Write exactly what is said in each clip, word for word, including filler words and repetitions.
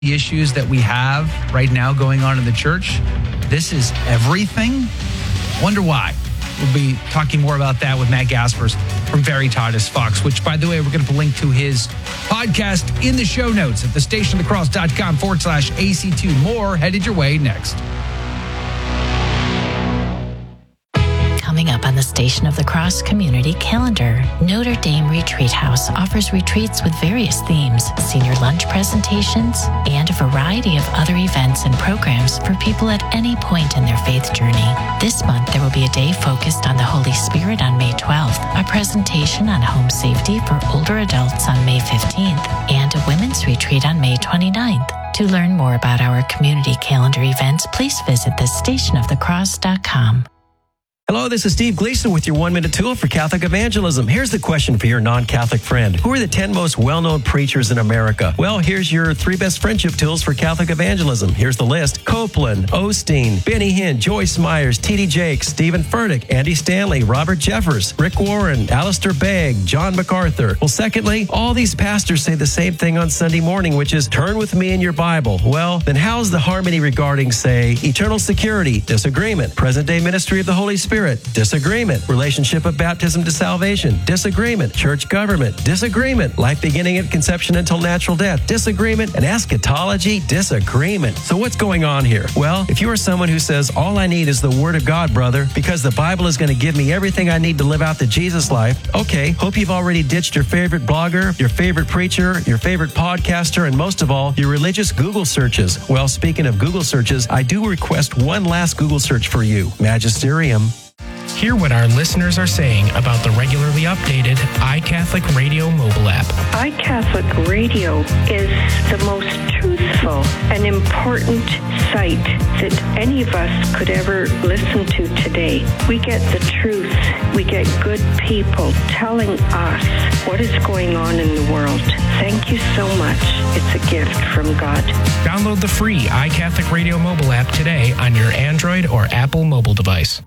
the issues that we have right now going on in the church, this is everything? Wonder why. We'll be talking more about that with Matt Gaspers from Veritatis Fox, which, by the way, we're going to put a link to his podcast in the show notes at thestationofthecross.com forward slash AC2. More headed your way next. Coming up on the Station of the Cross community calendar, Notre Dame Retreat House offers retreats with various themes, senior lunch presentations, and a variety of other events and programs for people at any point in their faith journey. This month, there will be a day focused on the Holy Spirit on May twelfth, a presentation on home safety for older adults on May fifteenth, and a women's retreat on May twenty-ninth. To learn more about our community calendar events, please visit the station of the cross dot com. Hello, this is Steve Gleason with your one-minute tool for Catholic evangelism. Here's the question for your non-Catholic friend. Who are the ten most well-known preachers in America? Well, here's your three best friendship tools for Catholic evangelism. Here's the list. Copeland, Osteen, Benny Hinn, Joyce Myers, T D Jakes, Stephen Furtick, Andy Stanley, Robert Jeffers, Rick Warren, Alistair Begg, John MacArthur. Well, secondly, all these pastors say the same thing on Sunday morning, which is turn with me in your Bible. Well, then how's the harmony regarding, say, eternal security? Disagreement. Present-day ministry of the Holy Spirit? Disagreement. Relationship of baptism to salvation? Disagreement. Church government? Disagreement. Life beginning at conception until natural death? Disagreement. And eschatology? Disagreement. So what's going on here? Well, if you are someone who says, all I need is the Word of God, brother, because the Bible is going to give me everything I need to live out the Jesus life, okay, hope you've already ditched your favorite blogger, your favorite preacher, your favorite podcaster, and most of all, your religious Google searches. Well, speaking of Google searches, I do request one last Google search for you. Magisterium. Hear what our listeners are saying about the regularly updated iCatholic Radio mobile app. iCatholic Radio is the most truthful and important site that any of us could ever listen to today. We get the truth. We get good people telling us what is going on in the world. Thank you so much. It's a gift from God. Download the free iCatholic Radio mobile app today on your Android or Apple mobile device.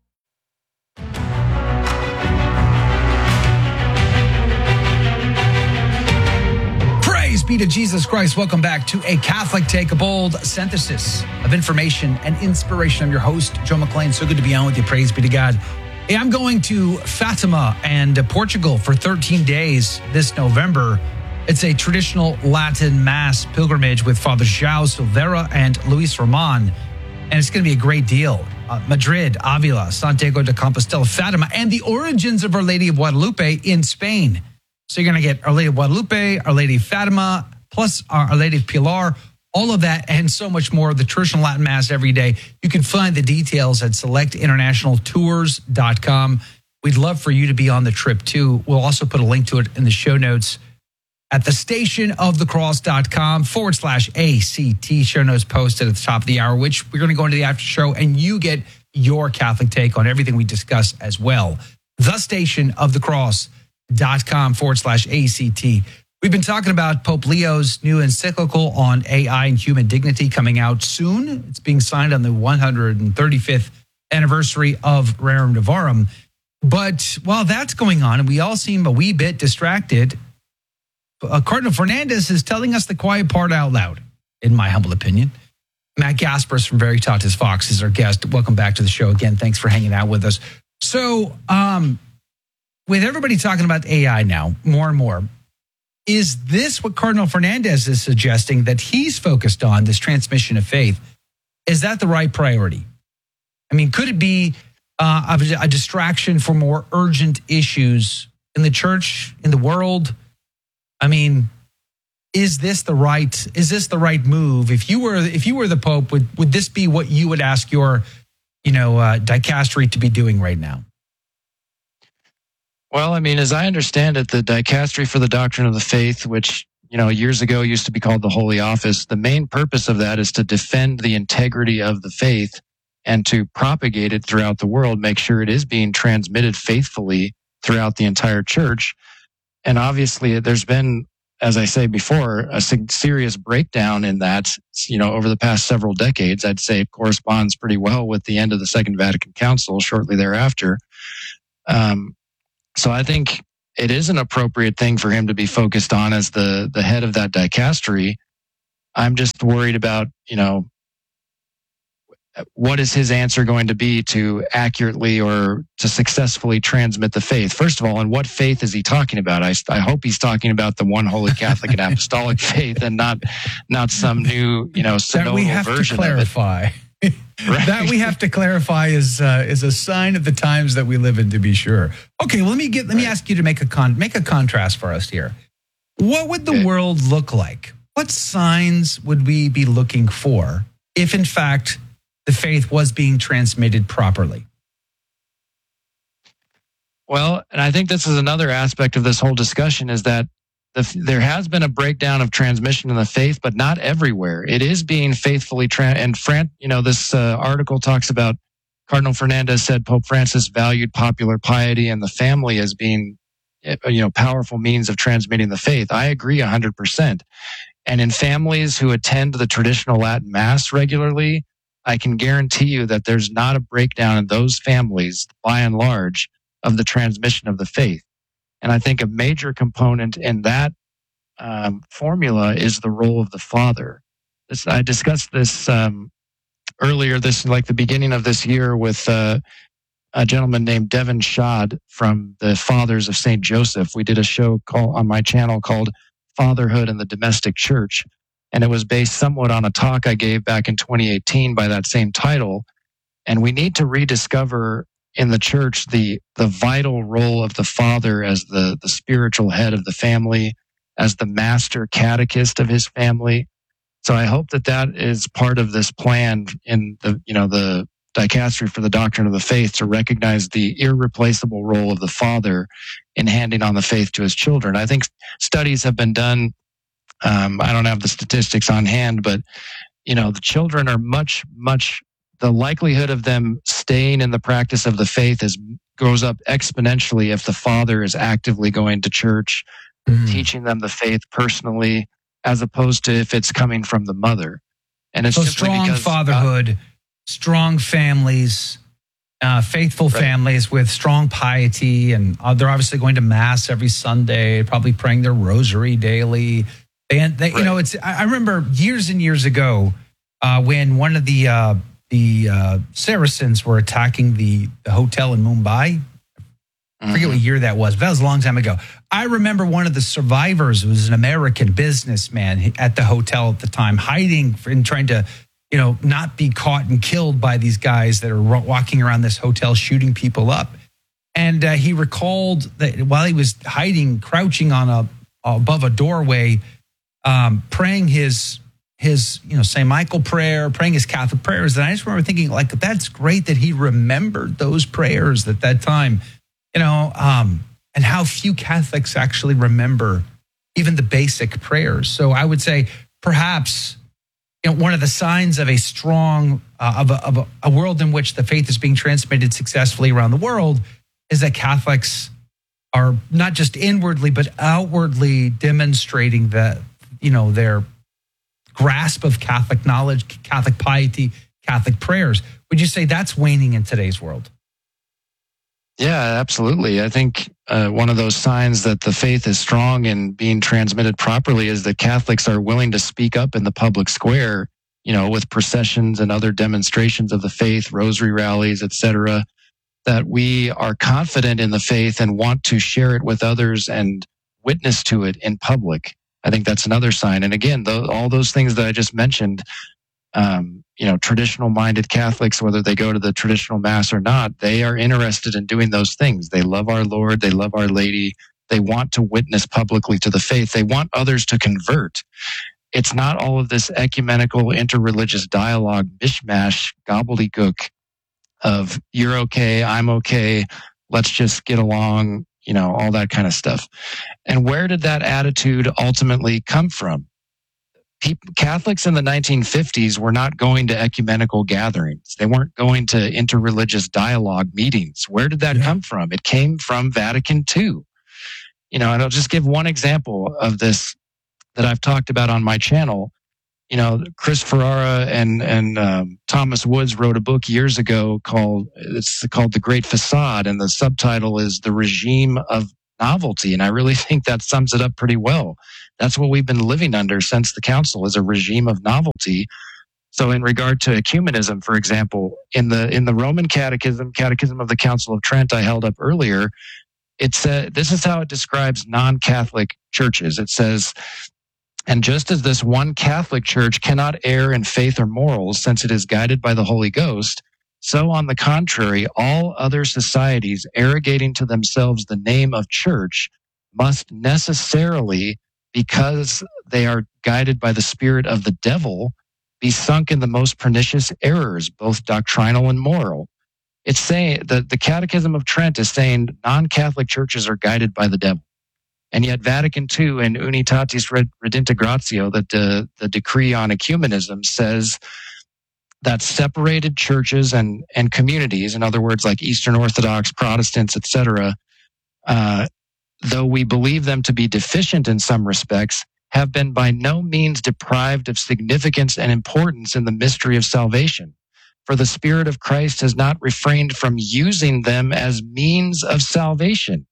Praise be to Jesus Christ. Welcome back to A Catholic Take, a bold synthesis of information and inspiration. I'm your host, Joe McLean. So good to be on with you. Praise be to God. Hey, I'm going to Fatima and Portugal for thirteen days this November. It's a traditional Latin Mass pilgrimage with Father João Silveira and Luis Roman. And it's going to be a great deal. Uh, Madrid, Avila, Santiago de Compostela, Fatima, and the origins of Our Lady of Guadalupe in Spain. So you're going to get Our Lady of Guadalupe, Our Lady of Fatima, plus Our Lady of Pilar, all of that and so much more. The traditional Latin Mass every day. You can find the details at select international tours dot com. We'd love for you to be on the trip too. We'll also put a link to it in the show notes at the station of the cross dot com forward slash A C T. Show notes posted at the top of the hour, which we're going to go into the after show and you get your Catholic take on everything we discuss as well. The station of the cross dot com forward slash A C T. We've been talking about Pope Leo's new encyclical on A I and human dignity coming out soon. It's being signed on the one hundred thirty-fifth anniversary of Rerum Novarum. But while that's going on, and we all seem a wee bit distracted, uh, Cardinal Fernandez is telling us the quiet part out loud, in my humble opinion. Matt Gaspers from Veritatis Fox is our guest. Welcome back to the show again. Thanks for hanging out with us. So, um, with everybody talking about A I now, more and more, is this what Cardinal Fernandez is suggesting that he's focused on, this transmission of faith? Is that the right priority? I mean, could it be uh, a, a distraction for more urgent issues in the church, in the world? I mean, is this the right, is this the right move? If you were, if you were the Pope, would, would this be what you would ask your, you know, uh, dicastery to be doing right now? Well, I mean, as I understand it, the Dicastery for the Doctrine of the Faith, which, you know, years ago used to be called the Holy Office, the main purpose of that is to defend the integrity of the faith and to propagate it throughout the world, make sure it is being transmitted faithfully throughout the entire church. And obviously, there's been, as I say before, a serious breakdown in that, you know, over the past several decades. I'd say it corresponds pretty well with the end of the Second Vatican Council shortly thereafter. Um, So I think it is an appropriate thing for him to be focused on as the, the head of that dicastery. I'm just worried about, you know, what is his answer going to be to accurately or to successfully transmit the faith? First of all, and what faith is he talking about? I, I hope he's talking about the one holy Catholic and apostolic faith, and not not some new, you know, synodal that we have version to clarify. of it. Right. That we have to clarify is uh, is a sign of the times that we live in, to be sure. Okay, well, let me get let me Right. ask you to make a con make a contrast for us here. What would the Okay. world look like? What signs would we be looking for if, in fact, the faith was being transmitted properly? Well, and I think this is another aspect of this whole discussion, is that the, there has been a breakdown of transmission in the faith, but not everywhere. It is being faithfully trans. And Fran, you know, this uh, article talks about Cardinal Fernandez said Pope Francis valued popular piety and the family as being, you know, powerful means of transmitting the faith. I agree a hundred percent. And in families who attend the traditional Latin Mass regularly, I can guarantee you that there's not a breakdown in those families, by and large, of the transmission of the faith. And I think a major component in that um, formula is the role of the father. This, I discussed this um, earlier, this like the beginning of this year, with uh, a gentleman named Devin Schad from the Fathers of Saint Joseph. We did a show call, on my channel called Fatherhood in the Domestic Church. And it was based somewhat on a talk I gave back in twenty eighteen by that same title. And we need to rediscover in the church the the vital role of the father as the, the spiritual head of the family, as the master catechist of his family. So I hope that that is part of this plan in the, you know, the dicastery for the doctrine of the faith, to recognize the irreplaceable role of the father in handing on the faith to his children. I think studies have been done. Um, I don't have the statistics on hand, but, you know, the children are much, much, the likelihood of them staying in the practice of the faith is goes up exponentially if the father is actively going to church, Mm. teaching them the faith personally, as opposed to if it's coming from the mother. And it's So simply strong because fatherhood, strong families, uh, faithful Right. families with strong piety, and uh, they're obviously going to mass every Sunday, probably praying their rosary daily. And they, you Right. know, it's. I I remember years and years ago uh, when one of the uh, the uh, Saracens were attacking the, the hotel in Mumbai. I forget what year that was, but that was a long time ago. I remember one of the survivors was an American businessman at the hotel at the time, hiding and trying to, you know, not be caught and killed by these guys that are walking around this hotel shooting people up. And uh, he recalled that while he was hiding, crouching on a above a doorway, um, praying his his you know Saint Michael prayer, praying his Catholic prayers. And I just remember thinking, like, that's great that he remembered those prayers at that time. You know, um, and how few Catholics actually remember even the basic prayers. So I would say perhaps, you know, one of the signs of a strong, uh, of, a, of a, a world in which the faith is being transmitted successfully around the world is that Catholics are not just inwardly, but outwardly demonstrating that, you know, their grasp of Catholic knowledge, Catholic piety, Catholic prayers. Would you say that's waning in today's world? Yeah, absolutely. I think uh, one of those signs that the faith is strong and being transmitted properly is that Catholics are willing to speak up in the public square, you know, with processions and other demonstrations of the faith, rosary rallies, et cetera, that we are confident in the faith and want to share it with others and witness to it in public. I think that's another sign. And again, th- all those things that I just mentioned, um, you know, traditional minded Catholics, whether they go to the traditional mass or not, they are interested in doing those things. They love our Lord. They love Our Lady. They want to witness publicly to the faith. They want others to convert. It's not all of this ecumenical interreligious dialogue, mishmash, gobbledygook of you're okay, I'm okay, let's just get along, you know, all that kind of stuff. And where did that attitude ultimately come from? People, Catholics in the nineteen fifties were not going to ecumenical gatherings. They weren't going to interreligious dialogue meetings. Where did that yeah. come from? It came from Vatican Two. You know, and I'll just give one example of this that I've talked about on my channel. You know, Chris Ferrara and and um, Thomas Woods wrote a book years ago called it's called The Great Facade, and the subtitle is "The Regime of novelty. And I really think that sums it up pretty well. That's what we've been living under since the council, is a regime of novelty. So in regard to ecumenism, for example, in the in the Roman Catechism, Catechism of the Council of Trent I held up earlier, it said, this is how it describes non-Catholic churches. It says, and just as this one Catholic church cannot err in faith or morals, since it is guided by the Holy Ghost, so on the contrary, all other societies arrogating to themselves the name of church must necessarily, because they are guided by the spirit of the devil, be sunk in the most pernicious errors, both doctrinal and moral. It's saying that the Catechism of Trent is saying non-Catholic churches are guided by the devil. And yet Vatican two in Unitatis Redintegratio, that the, the decree on ecumenism, says that separated churches and, and communities, in other words, like Eastern Orthodox, Protestants, et cetera, uh, though we believe them to be deficient in some respects, have been by no means deprived of significance and importance in the mystery of salvation. For the Spirit of Christ has not refrained from using them as means of salvation.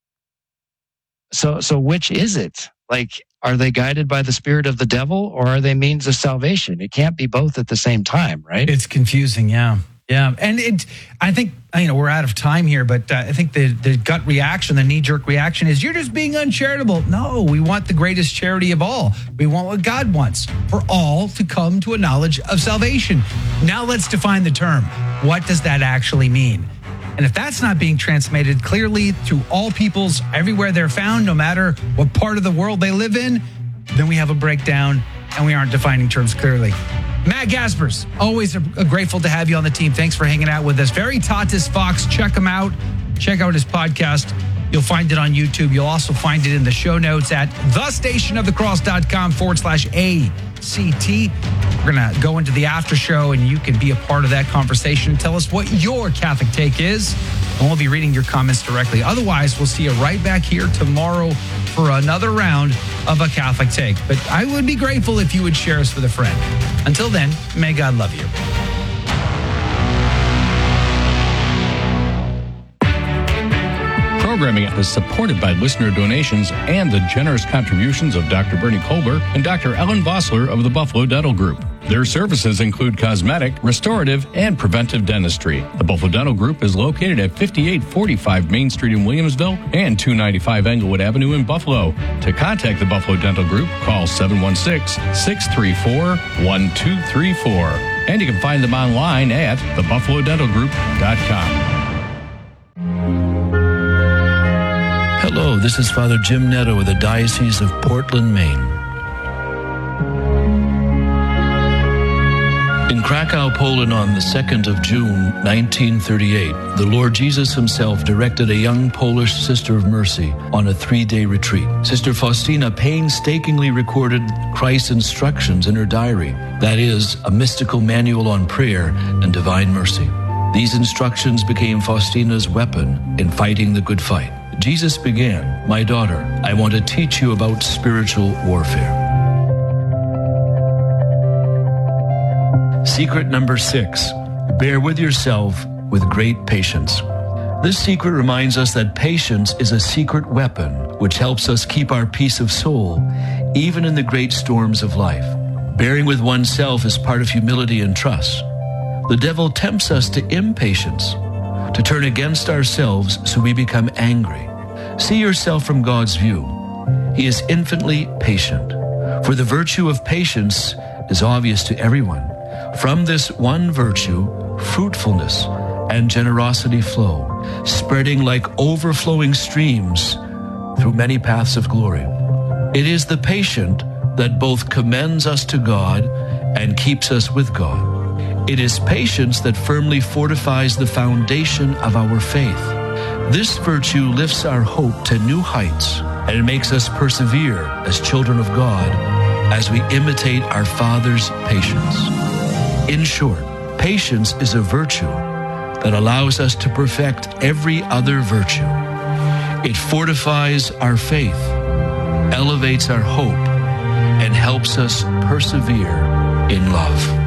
So, so which is it? Like, are they guided by the spirit of the devil, or are they means of salvation? It can't be both at the same time, right? It's confusing, yeah. Yeah, and it, I think, you know, we're out of time here, but uh, I think the, the gut reaction, the knee-jerk reaction is, you're just being uncharitable. No, we want the greatest charity of all. We want what God wants, for all to come to a knowledge of salvation. Now let's define the term. What does that actually mean? And if that's not being transmitted clearly to all peoples everywhere they're found, no matter what part of the world they live in, then we have a breakdown and we aren't defining terms clearly. Matt Gaspers, always a, a grateful to have you on the team. Thanks for hanging out with us. Veritatis Vox, check him out. Check out his podcast. You'll find it on YouTube. You'll also find it in the show notes at thestationofthecross.com forward slash ACT. We're going to go into the after show, and you can be a part of that conversation. Tell us what your Catholic take is, and we'll be reading your comments directly. Otherwise, we'll see you right back here tomorrow for another round of A Catholic Take. But I would be grateful if you would share us with a friend. Until then, may God love you. Programming is supported by listener donations and the generous contributions of Doctor Bernie Kolber and Doctor Ellen Vossler of the Buffalo Dental Group. Their services include cosmetic, restorative, and preventive dentistry. The Buffalo Dental Group is located at fifty-eight forty-five Main Street in Williamsville and two ninety-five Englewood Avenue in Buffalo. To contact the Buffalo Dental Group, call seven one six, six three four, one two three four. And you can find them online at the buffalo dental group dot com. Hello, this is Father Jim Netto with the Diocese of Portland, Maine. In Krakow, Poland, on the second of June, nineteen thirty-eight, the Lord Jesus himself directed a young Polish Sister of Mercy on a three-day retreat. Sister Faustina painstakingly recorded Christ's instructions in her diary, that is, a mystical manual on prayer and divine mercy. These instructions became Faustina's weapon in fighting the good fight. Jesus began, "My daughter, I want to teach you about spiritual warfare." Secret number six, bear with yourself with great patience. This secret reminds us that patience is a secret weapon which helps us keep our peace of soul, even in the great storms of life. Bearing with oneself is part of humility and trust. The devil tempts us to impatience, to turn against ourselves so we become angry. See yourself from God's view. He is infinitely patient, for the virtue of patience is obvious to everyone. From this one virtue, fruitfulness and generosity flow, spreading like overflowing streams through many paths of glory. It is the patient that both commends us to God and keeps us with God. It is patience that firmly fortifies the foundation of our faith. This virtue lifts our hope to new heights, and it makes us persevere as children of God as we imitate our Father's patience. In short, patience is a virtue that allows us to perfect every other virtue. It fortifies our faith, elevates our hope, and helps us persevere in love.